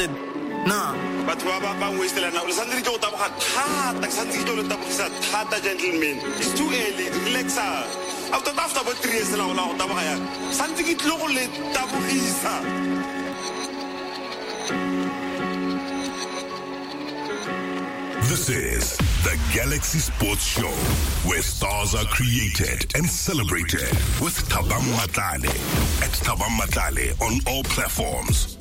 started. Nah. But Baba wasted an hour. Something to gentlemen. It's too early. Relax. After about 3 years now, something it low late. This is the Galaxy Sports Show, where stars are created and celebrated with Thabang Matlale at Thabang Matlale on all platforms.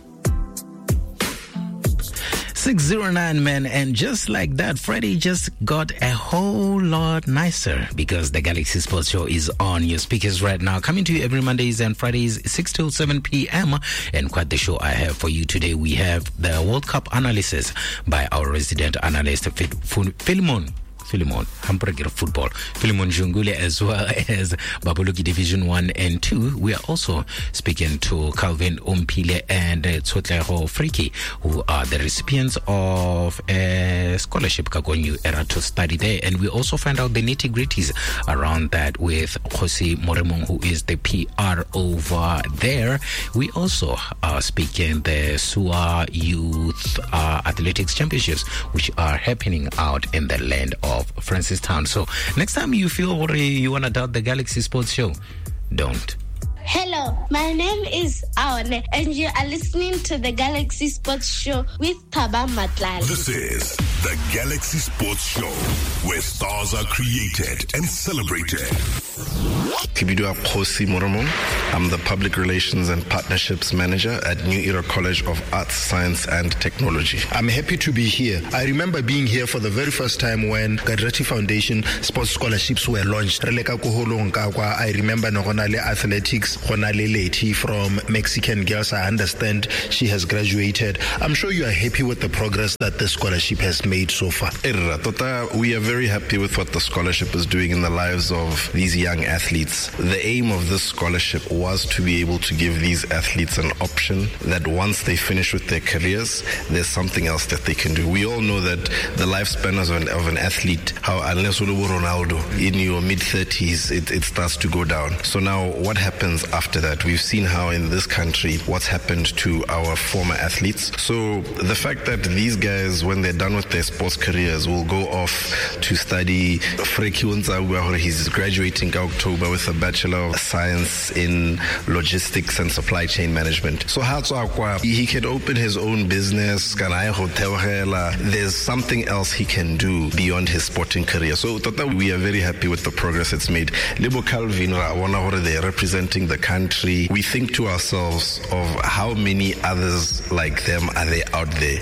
609, man, and just like that, Friday just got a whole lot nicer because the Galaxy Sports Show is on your speakers right now, coming to you every Mondays and Fridays 6 till 7 p.m. And quite the show I have for you today. We have the World Cup analysis by our resident analyst Philemon Football, Philemon Jungule, as well as Babologi Division 1 and 2. We are also speaking to Calvin Ompile and Tsotleho Friki, who are the recipients of a scholarship Kagonyu Era to study there. And we also find out the nitty-gritties around that with Jose Moremong, who is the PR over there. We also are speaking the SUA Youth Athletics Championships, which are happening out in the land of Francistown. So next time you feel you want to doubt the Galaxy Sports Show, don't. Hello, my name is Aone, and you are listening to the Galaxy Sports Show with Thabang Matlale. This is the Galaxy Sports Show, where stars are created and celebrated. Kibidua Jose Moremong. I'm the Public Relations and Partnerships Manager at New Era College of Arts, Science and Technology. I'm happy to be here. I remember being here for the very first time when Gadrati Foundation sports scholarships were launched. I remember Nogonale Athletics, Honale Leti from Mexican Girls. I understand she has graduated. I'm sure you are happy with the progress that the scholarship has made so far. We are very happy with what the scholarship is doing in the lives of these young athletes. The aim of this scholarship was to be able to give these athletes an option that once they finish with their careers, there's something else that they can do. We all know that the lifespan of an athlete, how unless Ronaldo in your mid-30s, it starts to go down. So now what happens after that? We've seen how in this country what's happened to our former athletes. So the fact that these guys, when they're done with their sports careers, will go off to study. Freki Unzawa, he's graduating in October with a Bachelor of Science in Logistics and Supply Chain Management. So he can open his own business. There's something else he can do beyond his sporting career. So we are very happy with the progress it's made. Libo Calvin, they're representing the country. We think to ourselves of how many others like them are there out there.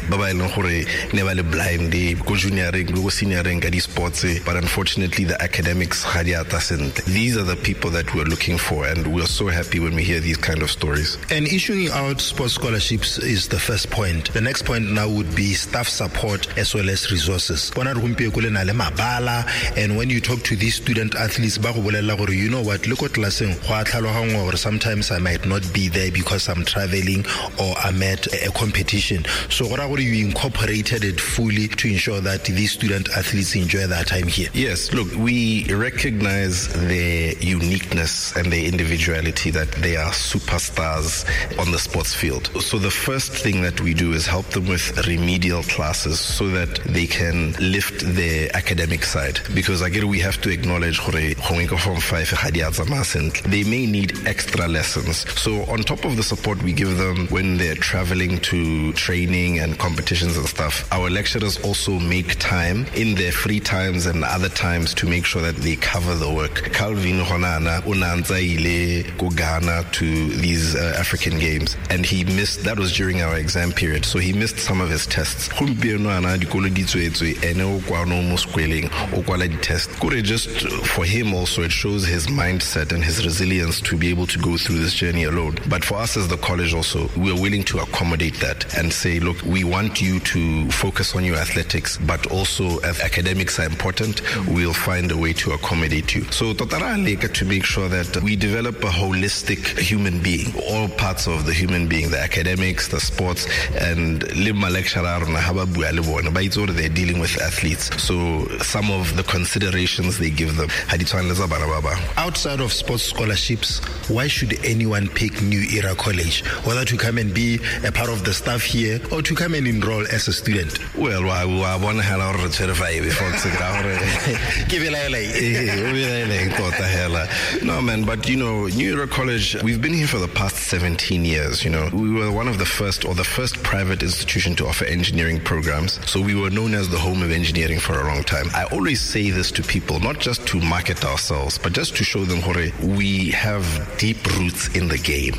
But unfortunately, the academics, these are the people that we're looking for, and we're so happy when we hear these kind of stories. And issuing out sports scholarships is the first point. The next point now would be staff support as well as resources. And when you talk to these student athletes, you know what, look at or sometimes I might not be there because I'm traveling or I'm at a competition. So you incorporated it fully to ensure that these student athletes enjoy their time here? Yes, look, we recognize their uniqueness and their individuality, that they are superstars on the sports field. So the first thing that we do is help them with remedial classes so that they can lift their academic side. Because again, we have to acknowledge they may need extra lessons. So on top of the support we give them when they're traveling to training and competitions and stuff, our lecturers also make time in their free times and other times to make sure that they cover the work. Calvin Honana unanzaile go Ghana to these African Games, and he missed, that was during our exam period, so he missed some of his tests. Just for him also, it shows his mindset and his resilience to be able to go through this journey alone. But for us as the college also, we are willing to accommodate that and say, look, we want you to focus on your athletics, but also as academics are important, we'll find a way to accommodate you. So to make sure that we develop a holistic human being, all parts of the human being, the academics, the sports, and they're dealing with athletes. So some of the considerations they give them. Outside of sports scholarships, why should anyone pick New Era College? Whether to come and be a part of the staff here or to come and enroll as a student? Well, I want to have no, man, but New Era College, we've been here for the past 17 years. We were one of the first private institution to offer engineering programs. So we were known as the home of engineering for a long time. I always say this to people, not just to market ourselves, but just to show them we have deep roots in the game.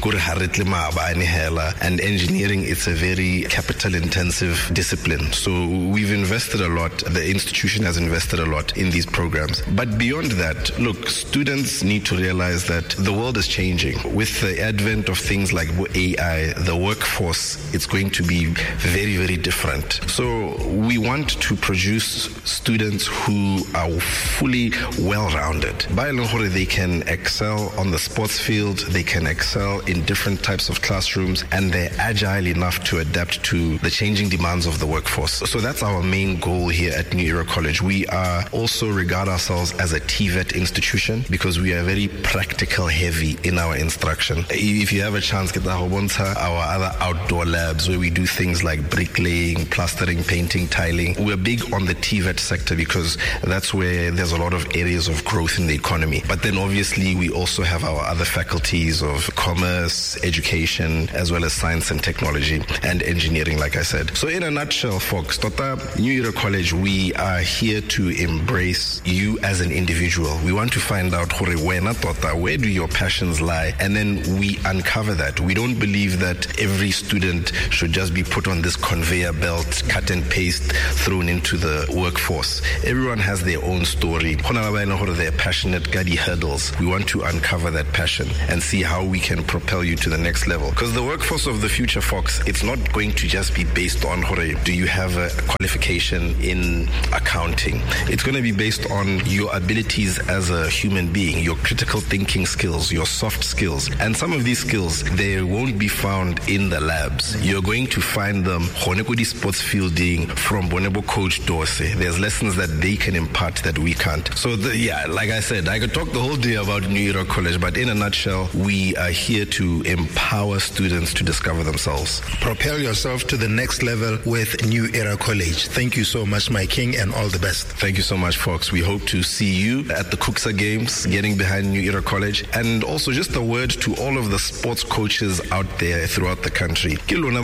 And engineering, it's a very capital intensive discipline. So we've invested a lot. The institution has invested a lot in these programs. But beyond that, look, students need to realize that the world is changing. With the advent of things like AI, the workforce, it's going to be very, very different. So we want to produce students who are fully well-rounded. They can excel on the sports field, they can excel in different types of classrooms, and they're agile enough to adapt to the changing demands of the workforce. So that's our main goal here at New Era College. We are also regard ourselves as a TVET institution because we are very practical heavy in our instruction. If you have a chance, get our other outdoor labs where we do things like bricklaying, plastering, painting, tiling. We're big on the TVET sector because that's where there's a lot of areas of growth in the economy. But then obviously we also have our other faculties of commerce, education, as well as science and technology and engineering, like I said. So in a nutshell, folks, New Era College, we are here to embrace you as an individual. We want to find out where do your passions lie, and then we uncover that. We don't believe that every student should just be put on this conveyor belt, cut and paste, thrown into the workforce. Everyone has their own story. They're passionate, gadi hurdles. We want to uncover that passion and see how we can propel you to the next level. Because the workforce of the future, folks, it's not going to just be based on do you have a qualification in accounting. It's going to be based on your abilities as a human being, your critical thinking skills, your soft skills. And some of these skills, they won't be found in the labs. You're going to find them sports fielding from Bonebo Coach Dorsey. There's lessons that they can impart that we can't. So like I said, I could talk the whole day about New Era College, but in a nutshell, we are here to empower students to discover themselves. Propel yourself to the next level with New Era College. Thank you so much, my king, and all the best. Thank you so much, folks. We hope to see you at the Kuksa Games, getting behind New Era College. And also just a word to all of the sports coaches out there throughout the country.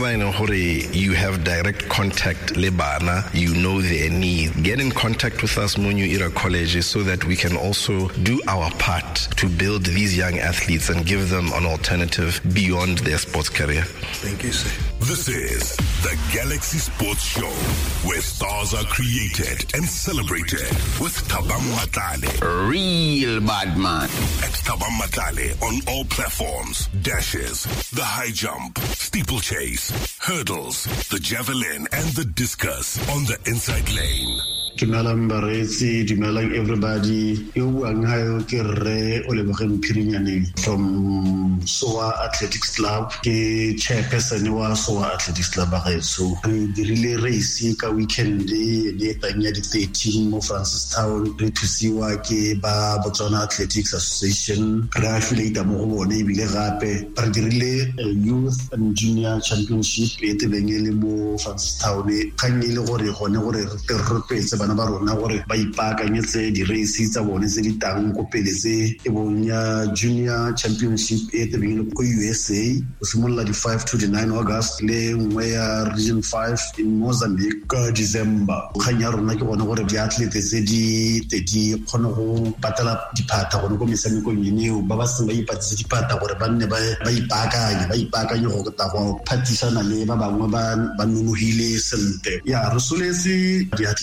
You have direct contact, Lebana, you know their need. Get in contact with us, New Era College, so that we can also do our part to build these young athletes and give them an alternative beyond their sports career. Thank you, sir. This is the Galaxy Sports Show, where stars are created and celebrated with Thabang Matlale. Real bad man. At Thabang Matlale on all platforms. Dashes, the high jump, steeplechase, hurdles, the javelin, and the discus on the inside lane. Dumelang baretsi, dumelang everybody. Yo buang hayo ke Rre Olebogang Phirinyaneng from SOA Athletics Club. Ke chairperson wa SOA Athletics Club ba gaetso. Re dirile race ka weekend le tanya di 13 mo Francistown. Re thusiwa ke ba Botswana Athletics Association. Re affiliate mo go bone ebile gape re dirile youth and junior championship e tebengele mo Francistown. Kgannile gore gone gore re rotloetse bana ba rona gore ba ipaakanyetse di race tsa bone tse di tang go peletse e bonya junior championship e tebengele ko USA o simolla di 5 to the 9 August le nngwe ya region 5 in Mozambique ka December. Kganya rona ke gone gore di athletes tse di kgone go patala diphata gone go metshameko eno ba ba seng ba ipatse diphata gore ba nne ba ipaakanye go ta go phatisana le ba bangwe ba nonohile sente ya re soletse di atlete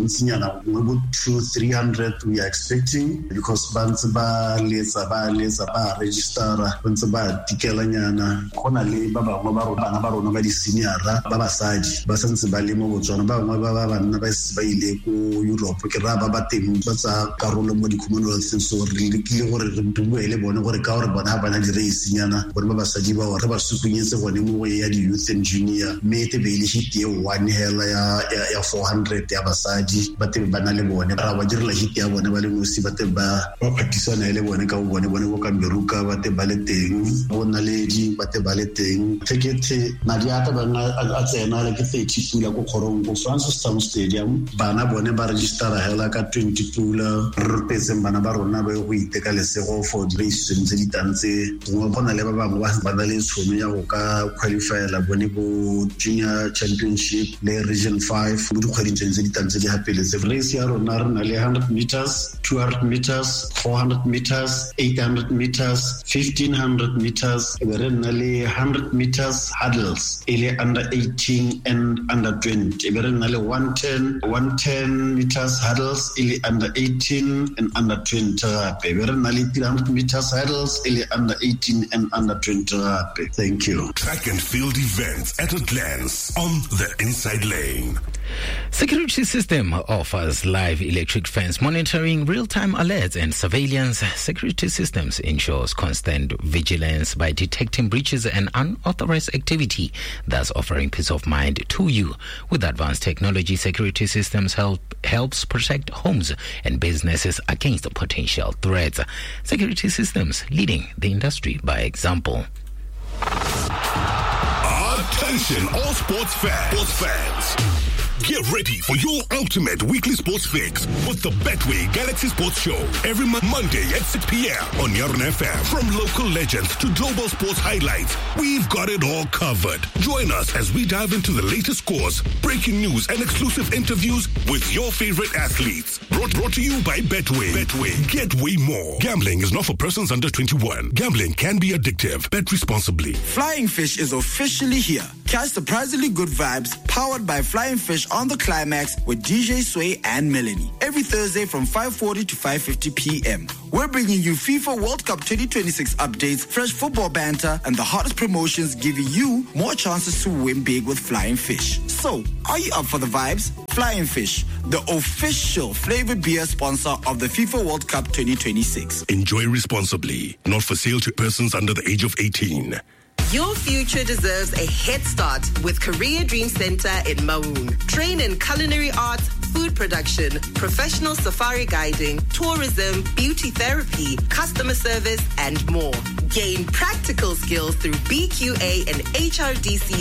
bontsinyana about 200-300 we are expecting, because bantse ba letsa ba register bantse ba tikelanyana gona le ba bangwe ba rona ba rona ba di seniora ba basadi ba santse ba le mo Botswana, ba bangwe ba banna ba ile ko Europe ke ra ba teng ba tsa karolo mo di Commonwealth. So re lekile gore re bue le bone gore ka gore bona ba na di racenyana gore ba basadi ba re ba supunyetse gone mo ya di youth and junior mete be ile hit ye 1 hela ya 400 ya basadi ba te ba na le bone ra ba direla hit ya bone ba le nosi ba te ba patisana le bone ka bone go ka Meruka ba te ba le teng go na le di ba te ba le teng ticket na di ata ba a tsena le ke 30 pula ko Khorong ko Francis Town Stadium bana bone ba register hela ka 20 pula re petse bana ba rona ba go iteka lesego for the races tse di tantse go bona le ba bangwe ba na le tshono ya go ka qualify la bone go junior championship le region 5 mo dikgweding tse di tantse di hapeletse. Race ya rona re na le 100 meters, 200 meters, 400 meters, 800 meters, 1500 meters, e re na le 100 meters hurdles ile under 18 and under 20, e re na le 110 meters hurdles ile under 18 and under 20 e re na le 300 meters hurdles ile under 18 and under 20. Thank you. Track and field events at a glance on the Inside Lane. Security System offers live electric fence monitoring, real-time alerts and surveillance. Security Systems ensures constant vigilance by detecting breaches and unauthorized activity, thus offering peace of mind to you. With advanced technology, Security Systems helps protect homes and businesses against potential threats. Security Systems leading the industry by example. Attention all sports fans. Get ready for your ultimate weekly sports fix with the Betway Galaxy Sports Show every Monday at 6 p.m. on Yarn FM. From local legends to global sports highlights, we've got it all covered. Join us as we dive into the latest scores, breaking news, and exclusive interviews with your favorite athletes. Brought to you by Betway. Betway. Get way more. Gambling is not for persons under 21. Gambling can be addictive. Bet responsibly. Flying Fish is officially here. Catch surprisingly good vibes powered by Flying Fish on the Climax with DJ Sway and Melanie every Thursday from 5:40 to 5:50 p.m. We're bringing you FIFA World Cup 2026 updates, fresh football banter, and the hottest promotions, giving you more chances to win big with Flying Fish. So, are you up for the vibes? Flying Fish, the official flavored beer sponsor of the FIFA World Cup 2026. Enjoy responsibly. Not for sale to persons under the age of 18. Your future deserves a head start with Career Dream Center in Maun. Train in culinary arts, food production, professional safari guiding, tourism, beauty therapy, customer service, and more. Gain practical skills through BQA and HRDC